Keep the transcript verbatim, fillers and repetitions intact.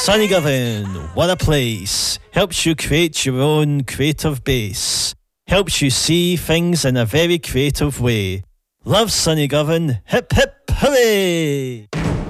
Sunnygovan, what a place. Helps you create your own creative base. Helps you see things in a very creative way. Love Sunnygovan, hip hip hooray!